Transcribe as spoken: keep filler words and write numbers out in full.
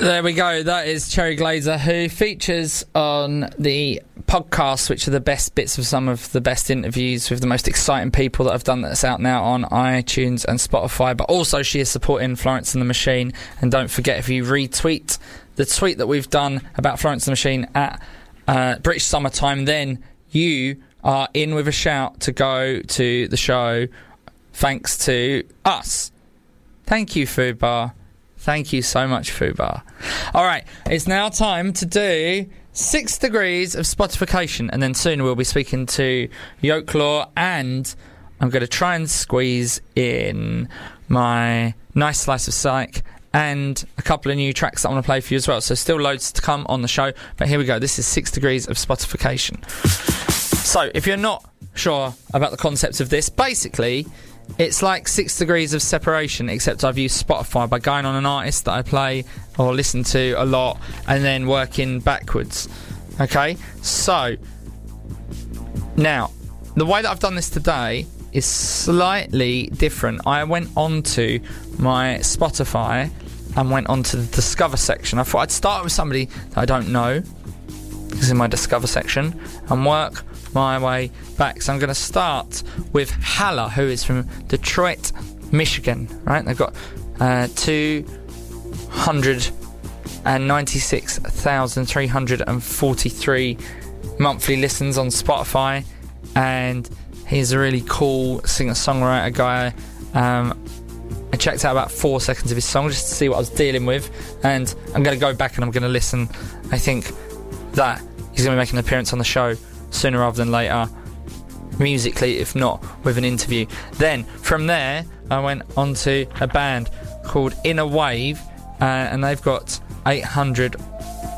There we go. That is Cherry Glazerr, who features on the podcast, which are the best bits of some of the best interviews with the most exciting people that I've done, that's out now on iTunes and Spotify. But also she is supporting Florence and the Machine. And don't forget, if you retweet the tweet that we've done about Florence and the Machine at uh, British Summertime, then you are in with a shout to go to the show thanks to us. Thank you, Food Bar. Thank you so much, Fubar. All right, it's now time to do six degrees of Spotification, and then soon we'll be speaking to Yolklaw, and I'm going to try and squeeze in my Nice Slice of Psych and a couple of new tracks that I want to play for you as well. So still loads to come on the show, but here we go. This is six degrees of Spotification. So if you're not sure about the concept of this, basically it's like six degrees of separation, except I've used Spotify by going on an artist that I play or listen to a lot and then working backwards. Okay, so now the way that I've done this today is slightly different. I went onto my Spotify and went onto the Discover section. I thought I'd start with somebody that I don't know. This is my Discover section, and work my way back. So I'm going to start with Hala, who is from Detroit, Michigan. Right, they've got uh, two hundred ninety-six thousand three hundred forty-three monthly listens on Spotify, and he's a really cool singer-songwriter guy. Um, I checked out about four seconds of his song just to see what I was dealing with, and I'm going to go back and I'm going to listen. I think that he's going to make an appearance on the show sooner rather than later, musically, if not with an interview. Then from there I went on to a band called Inner Wave, uh, and they've got eight hundred